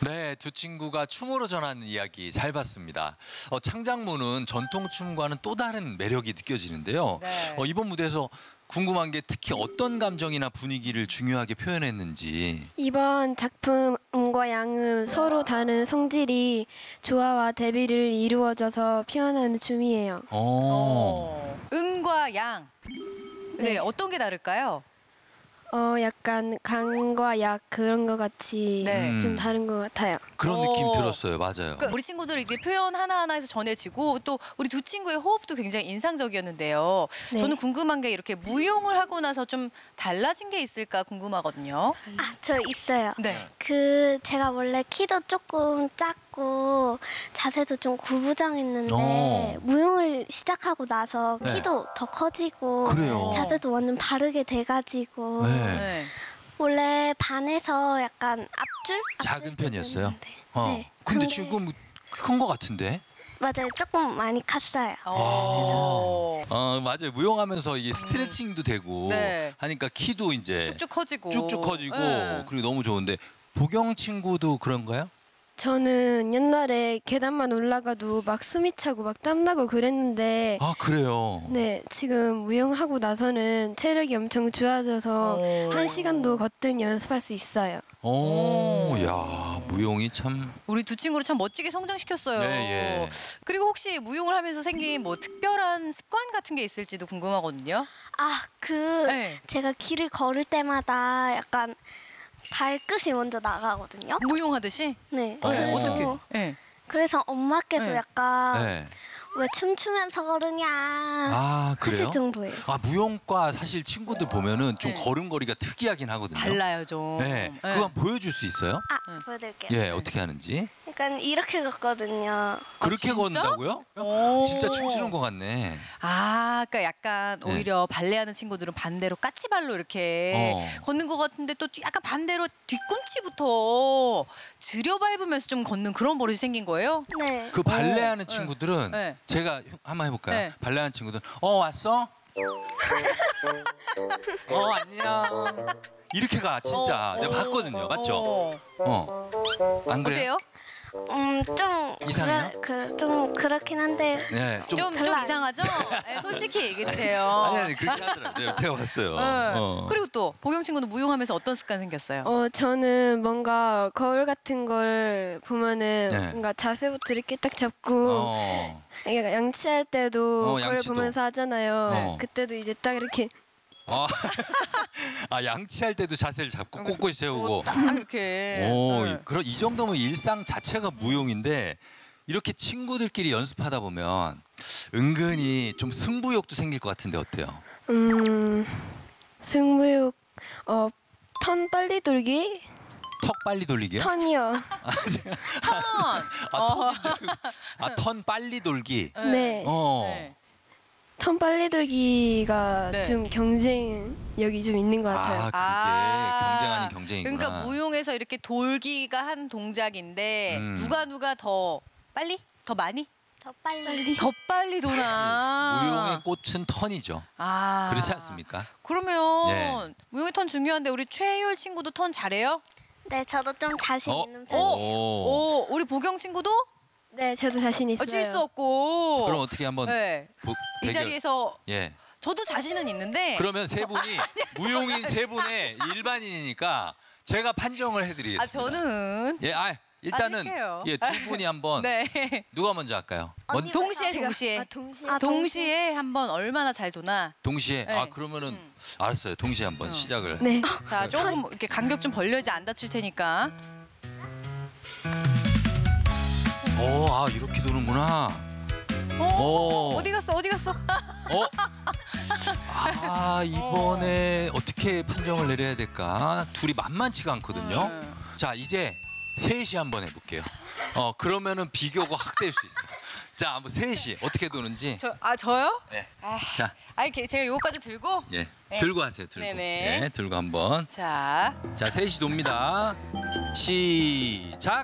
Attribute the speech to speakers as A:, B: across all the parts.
A: 네, 두 친구가 춤으로 전하는 이야기 잘 봤습니다. 창작무는 전통춤과는 또 다른 매력이 느껴지는데요.
B: 네.
A: 이번 무대에서 궁금한 게 특히 어떤 감정이나 분위기를 중요하게 표현했는지.
C: 이번 작품 음과 양은 서로 다른 성질이 조화와 대비를 이루어져서 표현하는 춤이에요.
B: 음과 양. 네, 어떤 게 다를까요?
C: 약간 강과 약 그런 것 같이
B: 네.
C: 좀 다른 것 같아요.
A: 그런 느낌 들었어요. 맞아요.
B: 그러니까 우리 친구들 이게 표현 하나하나에서 전해지고 또 우리 두 친구의 호흡도 굉장히 인상적이었는데요.
C: 네.
B: 저는 궁금한 게 이렇게 무용을 하고 나서 좀 달라진 게 있을까 궁금하거든요.
D: 아, 저 있어요.
B: 네.
D: 제가 원래 키도 조금 작고 자세도 좀 구부정했는데 무용을 시작하고 나서
A: 네.
D: 키도 더 커지고
A: 그래요.
D: 자세도 완전 바르게 돼가지고
A: 네.
B: 네.
D: 원래 반에서 약간 앞줄?
A: 작은 편이었어요.
D: 네.
A: 근데 지금 큰 것 같은데?
D: 맞아요. 조금 많이 컸어요.
A: 맞아요. 무용하면서 이게 스트레칭도 되고
B: 네.
A: 하니까 키도 이제
B: 쭉쭉 커지고.
A: 쭉쭉 커지고
B: 네.
A: 그리고 너무 좋은데 보경 친구도 그런가요?
C: 저는 옛날에 계단만 올라가도 막 숨이 차고 막 땀나고 그랬는데
A: 아 그래요.
C: 네, 지금 무용하고 나서는 체력이 엄청 좋아져서 1시간도 거뜬히 연습할 수 있어요.
A: 야 무용이 참.
B: 우리 두 친구를 참 멋지게 성장시켰어요.
A: 예.
B: 그리고 혹시 무용을 하면서 생긴 뭐 특별한 습관 같은 게 있을지도 궁금하거든요.
D: 네. 제가 길을 걸을 때마다 약간 발끝이 먼저 나가거든요.
B: 무용하듯이?
D: 네.
A: 네,
B: 어떻게?
D: 그래서,
B: 네.
D: 그래서 엄마께서
B: 네.
D: 약간
A: 네.
D: 왜 춤추면서 걸으냐
A: 그래요?
D: 하실 정도예요.
A: 무용과 사실 친구들 보면은 좀
B: 네.
A: 걸음걸이가 특이하긴 하거든요.
B: 달라요 좀.
A: 네. 그거 한번 보여줄 수 있어요?
D: 보여드릴게요.
A: 예, 어떻게 하는지.
D: 약간 이렇게 걷거든요.
A: 그렇게
B: 진짜?
A: 걷는다고요?
B: 오.
A: 진짜 춤추는 것 같네.
B: 그러니까 약간
A: 네.
B: 오히려 발레하는 친구들은 반대로 까치발로 이렇게 걷는 것 같은데 또 약간 반대로 뒤꿈치부터 들여 밟으면서 좀 걷는 그런 버릇이 생긴 거예요?
D: 네.
A: 그 발레하는 친구들은
B: 네.
A: 제가 한번 해볼까요?
B: 네.
A: 발레하는 친구들은 왔어? 안녕. 이렇게 가 진짜 내가 봤거든요. 맞죠? 안 그래요?
B: 어때요?
D: 좀
A: 이상해요?
D: 좀 그렇긴 한데
A: 네,
B: 좀
D: 별로 안-
B: 이상하죠? 네, 솔직히 얘기해도 돼요.
A: 아니 그렇게 하더라고요. 제가 봤어요.
B: 네. 그리고 또 보경 친구는 무용하면서 어떤 습관 생겼어요?
C: 저는 뭔가 거울 같은 걸 보면은
A: 네.
C: 뭔가 자세부터 이렇게 딱 잡고 그러니까 양치할 때도 거울
A: 양치도.
C: 보면서 하잖아요. 그때도 이제 딱 이렇게
A: 양치할 때도 자세를 잡고 꼿꼿이 세우고.
B: 딱 이렇게. 네.
A: 그런 이 정도면 일상 자체가 무용인데 이렇게 친구들끼리 연습하다 보면 은근히 좀 승부욕도 생길 것 같은데 어때요?
C: 승부욕 턴 빨리 돌기
A: 턱 빨리 돌리기요?
C: 턴이요.
A: 턴 빨리 돌기.
C: 네.
B: 네.
C: 턴 빨리 돌기가
B: 네.
C: 좀 경쟁력이 좀 있는 것 같아요.
A: 그게 경쟁 아닌 경쟁이구나.
B: 그러니까 무용에서 이렇게 돌기가 한 동작인데 누가 더 빨리? 더 많이?
D: 더 빨리.
B: 더 빨리 도나.
A: 무용의 꽃은 턴이죠. 그렇지 않습니까?
B: 그러면
A: 예.
B: 무용의 턴 중요한데 우리 최율 친구도 턴 잘해요?
D: 네, 저도 좀 자신 있는 편이에요.
A: 오.
B: 우리 보경 친구도?
C: 네, 저도 자신 있어요.
B: 질 수 없고.
A: 그럼 어떻게 한번
B: 네. 이
A: 대결.
B: 자리에서
A: 예.
B: 저도 자신은 있는데.
A: 그러면 세 분이 무용인 세 분의 일반인이니까 제가 판정을 해드리겠습니다.
B: 저는.
A: 예, 일단은
B: 할게요.
A: 두 분이 한번
B: 네.
A: 누가 먼저 할까요?
D: 언니
B: 동시에
C: 제가-
B: 동시에.
C: 동시에.
B: 동시에 한번 얼마나 잘 도나.
A: 동시에.
B: 네.
A: 그러면은 알았어요. 동시에 한번 시작을.
C: 네.
B: 자, 조금 이렇게 간격 좀 벌려야지 안 다칠 테니까.
A: 이렇게 도는구나.
B: 어디 갔어?
A: 이번에 어떻게 판정을 내려야 될까? 둘이 만만치가 않거든요. 자, 이제 셋이 한번 해볼게요. 그러면은 비교가 확 될 수 있어요. 자, 한번 셋이 어떻게 도는지.
B: 저요?
A: 네. 자,
B: 제가 요거까지 들고.
A: 예,
B: 네.
A: 들고 하세요. 들고.
B: 네네.
A: 예, 들고 한번.
B: 자,
A: 자, 셋이 돕니다. 시작.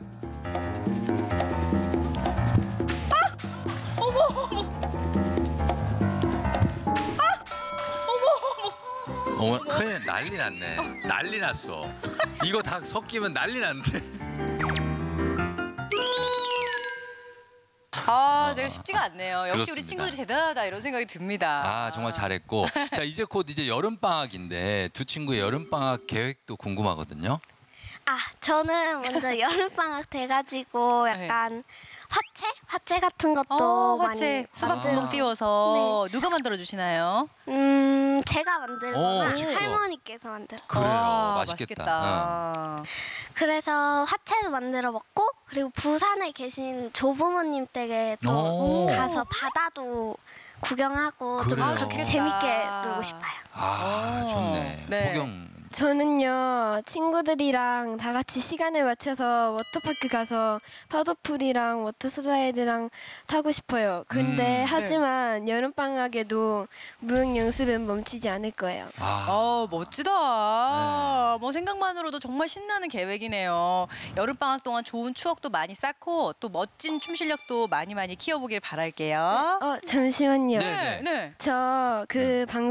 A: 어머, 큰일 난리 났네. 난리 났어. 이거 다 섞이면 난리 났는데.
B: 제가 쉽지가 않네요. 역시
A: 그렇습니다.
B: 우리 친구들이 대단하다 이런 생각이 듭니다.
A: 아 정말 잘했고 자 이제 곧 이제 여름 방학인데 두 친구의 여름 방학 계획도 궁금하거든요.
D: 아, 저는 먼저 여름방학 돼가지고 약간 화채 같은 것도
B: 화채
D: 많이
B: 수박
D: 만들어서.
B: 둥둥 띄워서 누가 만들어 주시나요?
D: 제가 만들거나
A: 직접.
D: 할머니께서 만들어.
A: 그래요.
B: 와,
A: 맛있겠다.
D: 그래서 화채도 만들어 먹고 그리고 부산에 계신 조부모님 댁에
A: 오.
D: 또 가서 바다도 구경하고 좀
A: 그래요.
D: 그렇게
B: 좋겠다.
D: 재밌게 놀고 싶어요.
A: 아 좋네.
B: 네.
A: 보경.
C: 저는요 친구들이랑 다 같이 시간을 맞춰서 워터파크 가서 파도풀이랑 워터슬라이드랑 타고 싶어요. 근데 하지만 여름 방학에도 무용 연습은 멈추지 않을 거예요.
B: 멋지다. 뭐 생각만으로도 정말 신나는 계획이네요. 여름 방학 동안 좋은 추억도 많이 쌓고 또 멋진 춤 실력도 많이 키워보길 바랄게요.
C: 잠시만요.
A: 네.
B: 네.
C: 저 그 방송